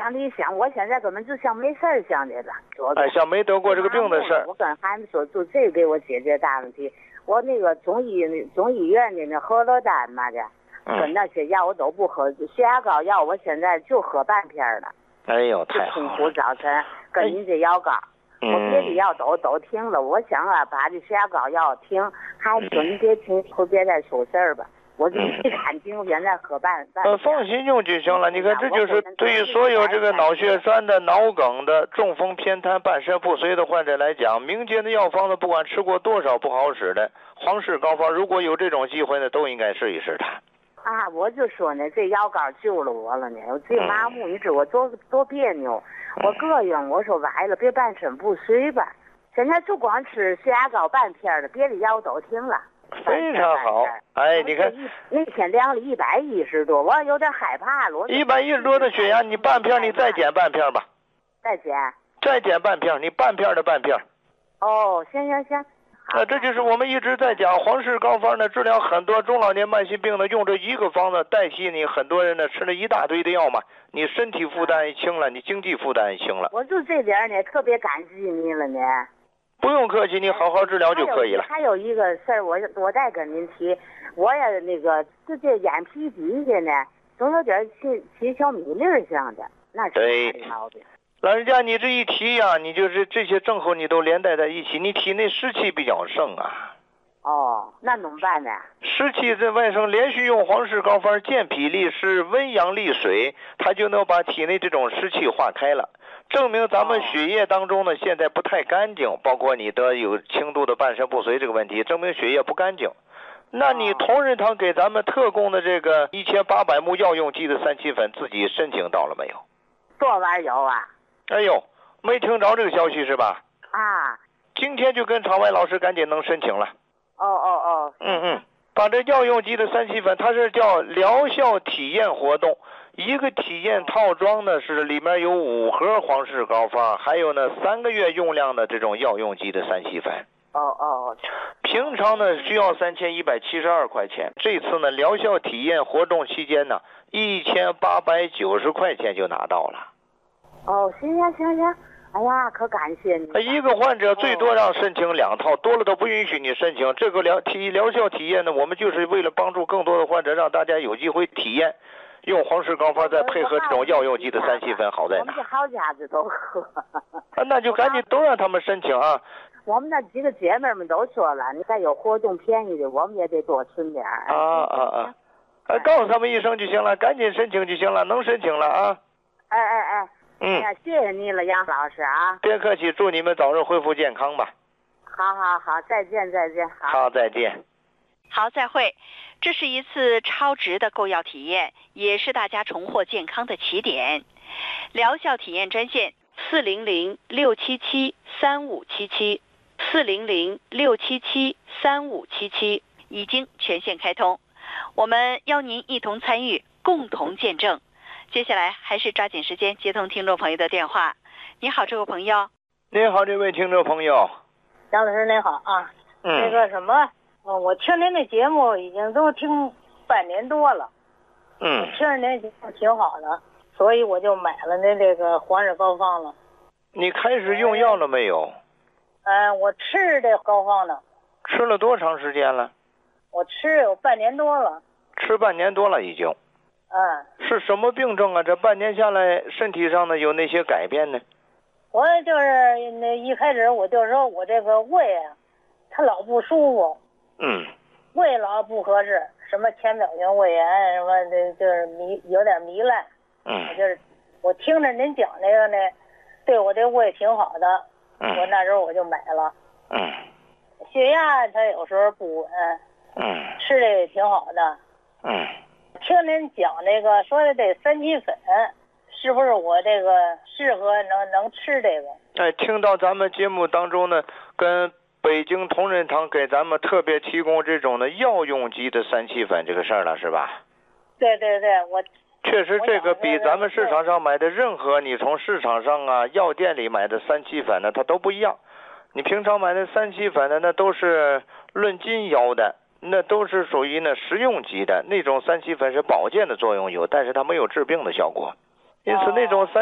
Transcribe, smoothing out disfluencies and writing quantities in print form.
样的一想，我现在根本就像没事儿似的了。 像没得过这个病的事儿。 我跟孩子说，就这给我解决大问题。我那个中医院的那荷乐丹嘛的，跟那些药我都不喝，血压高药我现在就喝半片了。 哎呦，太好了！ 痛苦早晨跟您这药膏，我别的药都停了。我想啊，把这血压高药停，还说你别停，后别再出事儿吧。我就没敢停，我现在喝半。 放心用就行了。你看，这就是对于所有这个脑血栓的、脑梗的、中风偏瘫、半身不遂的患者来讲，民间的药方子不管吃过多少不好使的，皇氏膏方如果有这种机会呢，都应该试一试它。 啊，我就说呢，这药膏救了我了呢。我这麻木，你知我多别扭，我膈应。我说崴了，别半身不遂吧。现在就光吃血压膏半片了，别的药都停了。 非常好，哎，你看那天量了110多，我有点害怕了。 110多的血压，你半片，你再减半片吧。再减半片，你半片的半片。 哦，行。 这就是我们一直在讲皇氏膏方呢，治疗很多中老年慢性病呢，用这一个方子代替你很多人呢吃了一大堆的药嘛，你身体负担也轻了，你经济负担也轻了。 我就这点呢，特别感激你了呢。 不用客气，你好好治疗就可以了。 还有一个事儿，我再跟您提，我也那个就这眼皮底下呢，总有点起小米粒儿像的，那是啥毛病？ 老人家，你这一提呀，你就是这些症候你都连带在一起，你体内湿气比较盛啊。 哦，那怎么办呢？ 湿气在外生，连续用皇氏膏方健脾利湿、温阳利水，它就能把体内这种湿气化开了。证明咱们血液当中呢，现在不太干净，包括你的有轻度的半身不遂这个问题，证明血液不干净。那你同仁堂给咱们特供的这个1800目药用肌的3七粉，自己申请到了没有？ 昨晚有啊。 哎呦，没听着这个消息是吧？ 啊。 今天就跟场外老师赶紧能申请了。 哦。 把这药用肌的3七粉，它是叫疗效体验活动。一个体验套装呢，是里面有5盒皇氏膏方，还有呢3个月用量的这种药用肌的3七粉。平常呢需要3172块钱，这次呢疗效体验活动期间呢1890块钱就拿到了。 行，哎呀，可感谢你。 一个患者最多让申请2套，多了都不允许你申请。这个疗效体验呢，我们就是为了帮助更多的患者，让大家有机会体验。用皇氏膏方再配合这种药用肌的3七粉，好在哪？ 我们这好家子都喝。 那就赶紧都让他们申请啊！ 我们那几个姐妹们都说了，你再有活动便宜的，我们也得多存点。 告诉他们一声就行了，赶紧申请就行了，能申请了啊！ 哎，谢谢你了，杨老师啊！ 别客气，祝你们早日恢复健康吧。 好，再见。 好，再见。 好，再会。这是一次超值的购药体验，也是大家重获健康的起点。疗效体验专线400-677-3577，400-677-3577已经全线开通，我们邀您一同参与，共同见证。接下来还是抓紧时间接通听众朋友的电话。你好，这位朋友。 你好，这位听众朋友。 杨老师您好啊。那个什么。我听您的节目已经都听半年多了，听着您节目挺好的，所以我就买了那这个皇氏膏方了。 你开始用药了没有？ 我吃这膏方呢。 吃了多长时间了？ 我吃有半年多了。 吃半年多了已经。是什么病症啊？这半年下来，身体上呢有那些改变呢？ 我就是那一开始我就说我这个胃啊，它老不舒服。胃老不合适，什么浅表性胃炎，什么的，就是有点糜烂。我听着您讲这个呢，对我这胃挺好的。我那时候我就买了。血压它有时候不稳。吃的也挺好的。听您讲这个说的这3七粉，是不是我这个适合能吃这个？ 听到咱们节目当中呢，跟北京同仁堂给咱们特别提供这种的药用肌的3七粉这个事儿了，是吧？ 对，我确实这个比咱们市场上买的任何你从市场上啊药店里买的3七粉呢，它都不一样。你平常买的3七粉呢，那都是论斤药的，那都是属于呢食用级的，那种3七粉是保健的作用有，但是它没有治病的效果。因此那种